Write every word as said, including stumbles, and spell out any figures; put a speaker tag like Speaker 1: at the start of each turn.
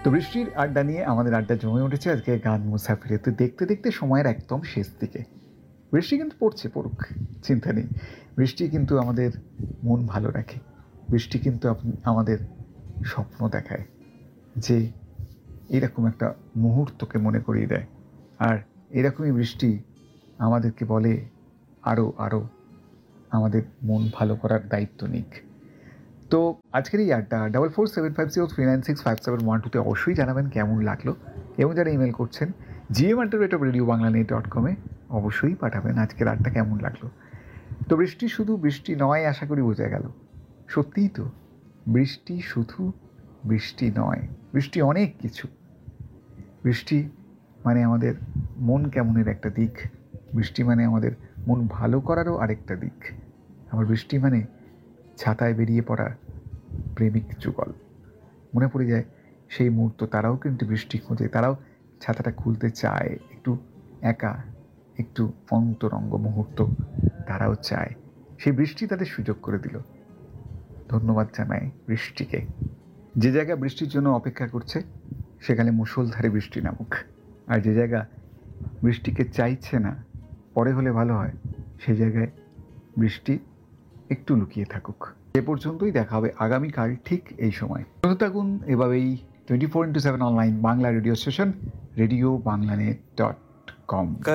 Speaker 1: তো বৃষ্টির আড্ডা নিয়ে আমাদের আড্ডা জমে উঠেছে আজকে গান মুসাফিরে। তো দেখতে দেখতে সময়ের একদম শেষ দিকে বৃষ্টি কিন্তু পড়ছে, পড়ুক, চিন্তা নেই। বৃষ্টি কিন্তু আমাদের মন ভালো রাখে, বৃষ্টি কিন্তু আমাদের স্বপ্ন দেখায়, যে এরকম একটা মুহূর্তকে মনে করিয়ে দেয়। আর এরকমই বৃষ্টি আমাদেরকে বলে আরও আরও আমাদের মন ভালো করার দায়িত্ব নিক। তো আজকের এই আড্ডা double four seven five zero three nine six five seven one টুতে অবশ্যই জানাবেন কেমন লাগলো, এবং যারা ইমেল করছেন GM at the rate of radio Bangla net dot কমে অবশ্যই পাঠাবেন আজকের আড্ডা কেমন লাগলো। তো বৃষ্টি শুধু বৃষ্টি নয়, আশা করি বোঝা গেল। সত্যিই তো, বৃষ্টি শুধু বৃষ্টি নয়, বৃষ্টি অনেক কিছু। বৃষ্টি মানে আমাদের মন কেমনের একটা দিক, বৃষ্টি মানে আমাদের মন ভালো করারও আরেকটা দিক। আবার বৃষ্টি মানে ছাতায় বেরিয়ে পড়া প্রেমিক যুগল। মনে পড়ে যায় সেই মুহূর্ত, তারাও কিন্তু বৃষ্টি খোঁজে, তারাও ছাতাটা খুলতে চায়, একটু একা, একটু অন্তরঙ্গ মুহূর্ত তারাও চায়। সেই বৃষ্টি তাদের সুযোগ করে দিল। ধন্যবাদ জানাই বৃষ্টিকে। যে জায়গা বৃষ্টির জন্য অপেক্ষা করছে সেখানে মুষলধারে বৃষ্টি নামুক, আর যে জায়গা বৃষ্টিকে চাইছে না, পরে হলে ভালো হয়, সেই জায়গায় বৃষ্টি একটু লুকিয়ে থাকুক। এ পর্যন্তই, দেখা হবে আগামীকাল ঠিক এই সময়। শুনতে থাকুন এভাবেই twenty four into seven online Bangla radio station radio Bangla net dot com.